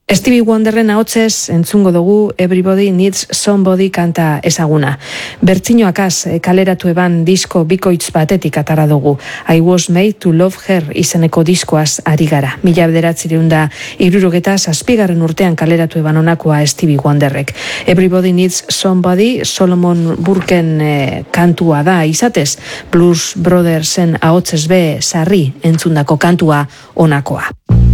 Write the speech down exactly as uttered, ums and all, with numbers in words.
Stevie Wonderren ahotsez entzungo dugu Everybody Needs Somebody kanta ezaguna. Bertzinoakaz kaleratu eban disko bikoitz batetik atara dugu. I Was Made to Love Her izeneko diskoaz ari gara. Mila bederatzireun da hirurogeta zazpigarren urtean kaleratu eban onakoa Stevie Wonderrek. Everybody Needs Somebody Solomon Burken eh, kantua da izatez. Blues Brothersen ahotsez be sarri entzundako kantua onakoa.